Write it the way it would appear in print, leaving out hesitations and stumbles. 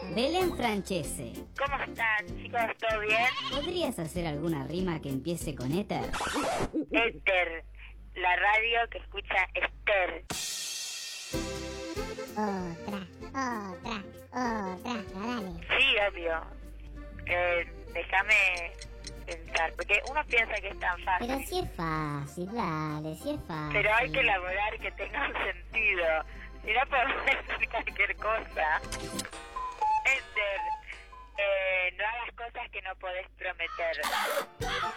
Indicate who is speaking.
Speaker 1: Belén Francese.
Speaker 2: ¿Cómo están, chicos? ¿Todo bien?
Speaker 1: ¿Podrías hacer alguna rima que empiece con éter?
Speaker 2: Éter, la radio que escucha Esther.
Speaker 3: Otra, dale.
Speaker 2: Sí, obvio. Déjame pensar, porque uno piensa que es tan fácil.
Speaker 3: Pero sí es fácil, dale, sí es fácil.
Speaker 2: Pero hay que elaborar que tenga un sentido. Si no podemos decir cualquier cosa. Éter, no hagas cosas que no podés prometer.